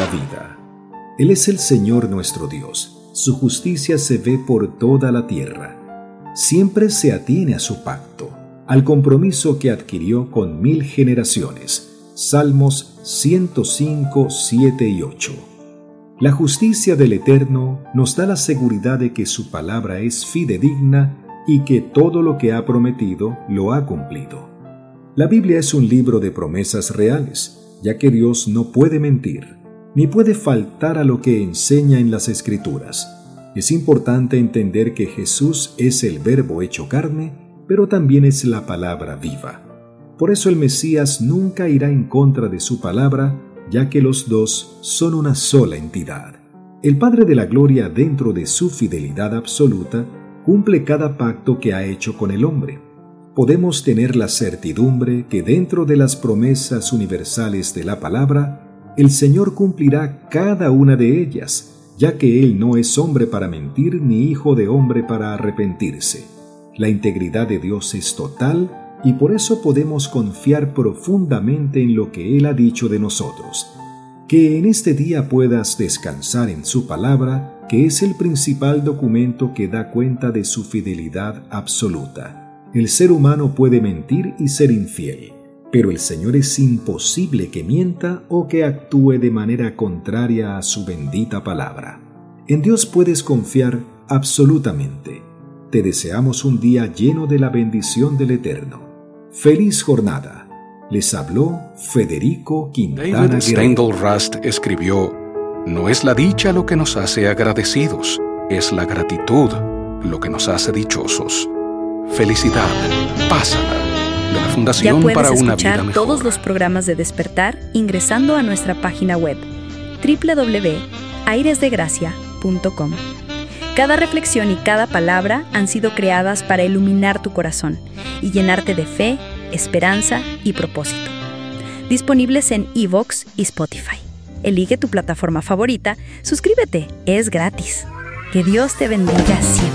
vida. Él es el Señor nuestro Dios. Su justicia se ve por toda la tierra. Siempre se atiene a su pacto, al compromiso que adquirió con 1000 generaciones. Salmos 105, 7 y 8. La justicia del Eterno nos da la seguridad de que su palabra es fidedigna y que todo lo que ha prometido lo ha cumplido. La Biblia es un libro de promesas reales, ya que Dios no puede mentir, ni puede faltar a lo que enseña en las Escrituras. Es importante entender que Jesús es el Verbo hecho carne, pero también es la palabra viva. Por eso el Mesías nunca irá en contra de su palabra, ya que los dos son una sola entidad. El Padre de la Gloria, dentro de su fidelidad absoluta, cumple cada pacto que ha hecho con el hombre. Podemos tener la certidumbre que dentro de las promesas universales de la palabra, el Señor cumplirá cada una de ellas, ya que Él no es hombre para mentir ni hijo de hombre para arrepentirse. La integridad de Dios es total y por eso podemos confiar profundamente en lo que Él ha dicho de nosotros. Que en este día puedas descansar en su palabra, que es el principal documento que da cuenta de su fidelidad absoluta. El ser humano puede mentir y ser infiel, pero el Señor es imposible que mienta o que actúe de manera contraria a su bendita palabra. En Dios puedes confiar absolutamente. Te deseamos un día lleno de la bendición del Eterno. ¡Feliz jornada! Les habló Federico Quintana David Steindl Rast escribió: no es la dicha lo que nos hace agradecidos, es la gratitud lo que nos hace dichosos. Felicidad, pásala, de la Fundación para una Vida Mejor. Ya puedes escuchar todos los programas de Despertar ingresando a nuestra página web www.airesdegracia.com. Cada reflexión y cada palabra han sido creadas para iluminar tu corazón y llenarte de fe, esperanza y propósito. Disponibles en iVoox y Spotify. Elige tu plataforma favorita, suscríbete, es gratis. Que Dios te bendiga siempre.